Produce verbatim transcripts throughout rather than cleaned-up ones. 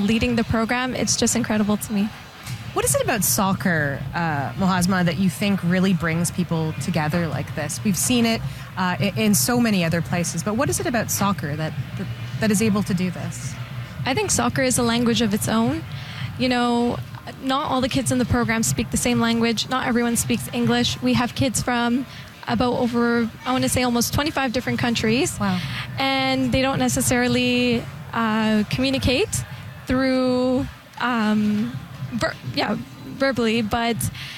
leading the program, it's just incredible to me. What is it about soccer, uh, Mohasma, that you think really brings people together like this? We've seen it uh, in so many other places, but what is it about soccer that, that that is able to do this? I think soccer is a language of its own. You know, not all the kids in the program speak the same language. Not everyone speaks English. We have kids from about over, I want to say almost twenty-five different countries. Wow. And they don't necessarily uh, communicate through, um, ver- yeah, verbally, but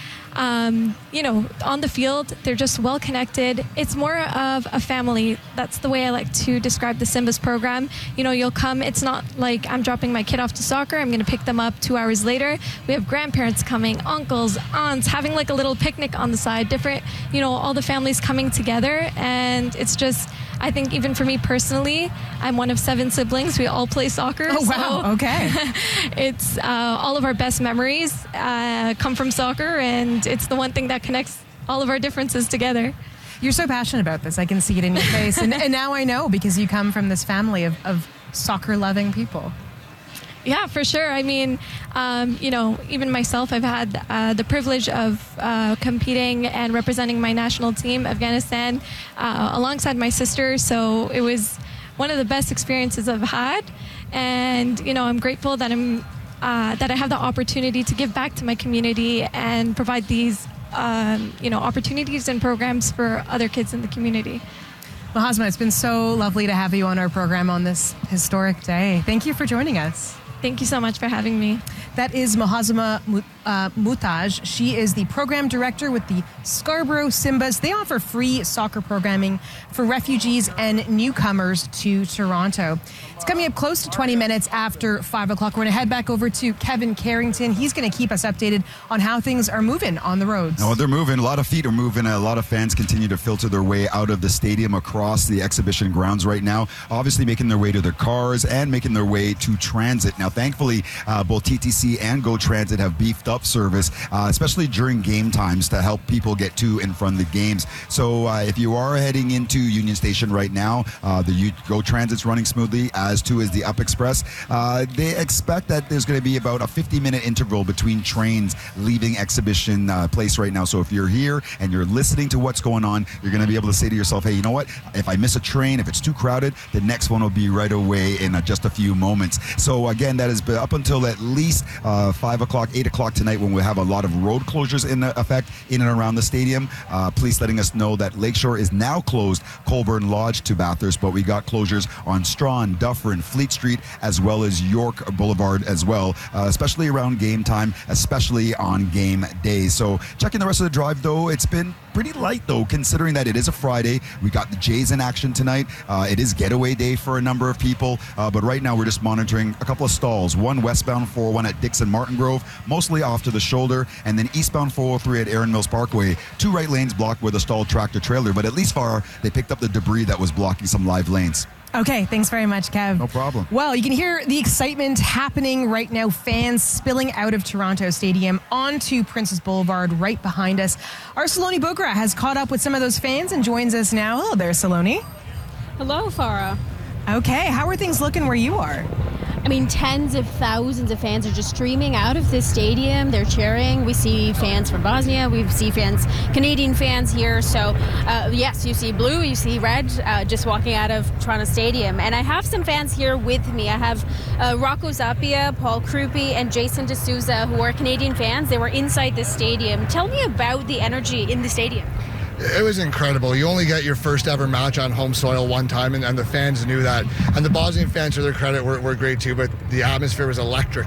Um, you know, on the field, they're just well connected. It's more of a family. That's the way I like to describe the Simbas program. You know, you'll come, it's not like I'm dropping my kid off to soccer, I'm going to pick them up two hours later. We have grandparents coming, uncles, aunts, having like a little picnic on the side, different, you know, all the families coming together. And it's just, I think even for me personally, I'm one of seven siblings. We all play soccer. Oh, wow. So okay. It's uh, all of our best memories uh, come from soccer, and it's the one thing that connects all of our differences together. You're so passionate about this. I can see it in your face. And, and now I know, because you come from this family of, of soccer-loving people. Yeah, for sure. I mean, um, you know, even myself, I've had uh, the privilege of uh, competing and representing my national team, Afghanistan, uh, alongside my sister. So it was one of the best experiences I've had. And, you know, I'm grateful that I'm uh, that I have the opportunity to give back to my community and provide these, um, you know, opportunities and programs for other kids in the community. Mohasma, it's been so lovely to have you on our program on this historic day. Thank you for joining us. Thank you so much for having me. That is Mohasma uh, Mutaj. She is the program director with the Scarborough Simbas. They offer free soccer programming for refugees and newcomers to Toronto. It's coming up close to twenty minutes after five o'clock. We're going to head back over to Kevin Carrington. He's going to keep us updated on how things are moving on the roads. No, they're moving. A lot of feet are moving. A lot of fans continue to filter their way out of the stadium across the exhibition grounds right now, obviously making their way to their cars and making their way to transit. Now, thankfully, uh, both T T C and Go Transit have beefed up service, uh, especially during game times, to help people get to and from the games. So uh, if you are heading into Union Station right now, uh, the U- Go Transit's running smoothly, as too is the Up Express. Uh, they expect that there's going to be about a fifty minute interval between trains leaving exhibition uh, place right now. So if you're here and you're listening to what's going on, you're going to be able to say to yourself, hey, you know what? If I miss a train, if it's too crowded, the next one will be right away in uh, just a few moments. So again, that is up until at least uh, five o'clock, eight o'clock tonight, when we have a lot of road closures in effect in and around the stadium. Uh, police letting us know that Lakeshore is now closed, Colborne Lodge to Bathurst, but we got closures on Strawn, Dufferin, Fleet Street, as well as York Boulevard as well, uh, especially around game time, especially on game days. So checking the rest of the drive, though, it's been pretty light, though, considering that it is a Friday. We got the Jays in action tonight. Uh, it is getaway day for a number of people, uh, but right now we're just monitoring a couple of stalls. One westbound four oh one at Dixon Martin Grove, mostly off to the shoulder, and then eastbound four oh three at Erin Mills Parkway. Two right lanes blocked with a stalled tractor trailer, but at least far they picked up the debris that was blocking some live lanes. Okay, thanks very much, Kev. No problem. Well, you can hear the excitement happening right now. Fans spilling out of Toronto Stadium onto Princess Boulevard right behind us. Our Saloni Bogra has caught up with some of those fans and joins us now. Hello there, Saloni. Hello, Farah. Okay, how are things looking where you are? I mean, tens of thousands of fans are just streaming out of this stadium. They're cheering. We see fans from Bosnia. We see fans, Canadian fans here. So, uh, yes, you see blue, you see red, uh, just walking out of Toronto Stadium. And I have some fans here with me. I have uh, Rocco Zappia, Paul Krupe, and Jason D'Souza, who are Canadian fans. They were inside the stadium. Tell me about the energy in the stadium. It was incredible. You only get your first ever match on home soil one time, and, and the fans knew that. And the Bosnian fans, to their credit, were, were great too, but the atmosphere was electric.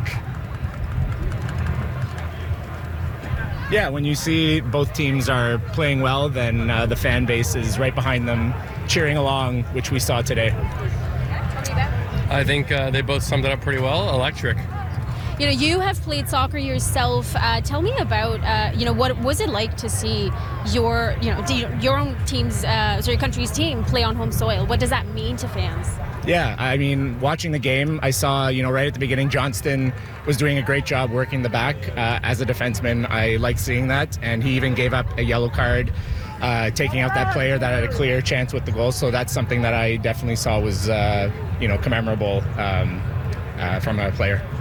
Yeah, when you see both teams are playing well, then uh, the fan base is right behind them, cheering along, which we saw today. I think uh, they both summed it up pretty well. Electric. You know, you have played soccer yourself. Uh, tell me about, uh, you know, what was it like to see your, you know, your own team's, uh, sorry, country's team play on home soil? What does that mean to fans? Yeah, I mean, watching the game, I saw, you know, right at the beginning, Johnston was doing a great job working the back. Uh, as a defenseman, I like seeing that, and he even gave up a yellow card, uh, taking out that player that had a clear chance with the goal. So that's something that I definitely saw was, uh, you know, commemorable um, uh, from a player.